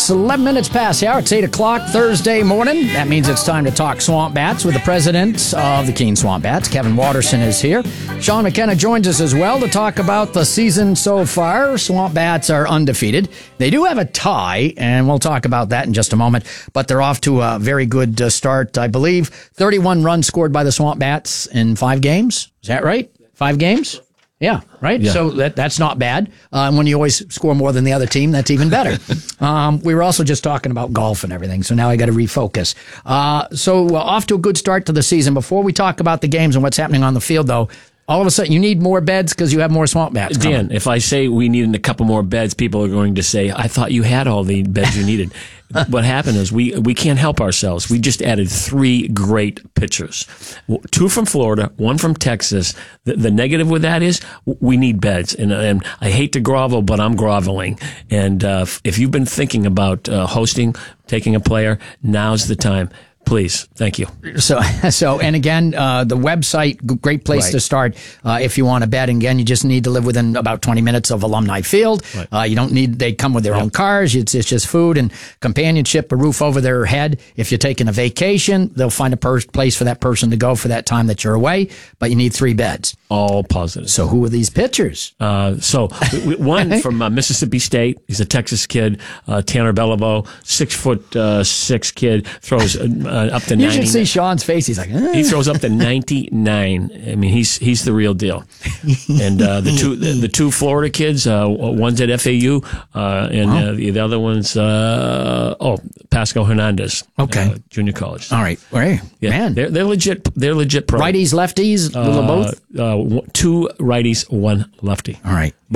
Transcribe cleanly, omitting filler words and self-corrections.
It's 11 minutes past the hour. It's 8 o'clock Thursday morning. That means it's time to talk Swamp Bats with the president of the Keene Swamp Bats. Kevin Watterson is here. Sean McKenna joins us as well to talk about the season so far. Swamp Bats are undefeated. They do have a tie, and we'll talk about that in just a moment. But they're off to a very good start, I believe. 31 runs scored by the Swamp Bats in 5 games. Is that right? 5 games? Yeah, right? Yeah. So that's not bad. When you always score more than the other team, that's even better. We were also just talking about golf and everything, so now I got to refocus. So off to a good start to the season. Before we talk about the games and what's happening on the field, though, all of a sudden you need more beds because you have more Swamp Bats coming. Dan, if I say we needed a couple more beds, people are going to say, I thought you had all the beds you needed. What happened is we can't help ourselves. We just added 3 great pitchers. 2 from Florida, 1 from Texas. The negative with that is we need beds. And I hate to grovel, but I'm groveling. And if you've been thinking about hosting, taking a player, now's the time. Please. Thank you. So, and again, the website, great place to start if you want to bet. And again, you just need to live within about 20 minutes of Alumni Field. Right. You don't need, they come with their own cars. It's just food and companionship, a roof over their head. If you're taking a vacation, they'll find a place for that person to go for that time that you're away, but you need 3 beds. All positive. So who are these pitchers? One from Mississippi State. He's a Texas kid, Tanner Beliveau, 6'6" kid, throws up to 90. You should see Sean's face. He's like, He throws up to 99. I mean, he's the real deal. And the two Florida kids, one's at FAU, and the other one's Pascal Hernandez. Okay, junior college. All right, yeah, man, they're legit. They're legit pro. Righties, lefties, both. 2 righties, 1 lefty. All right.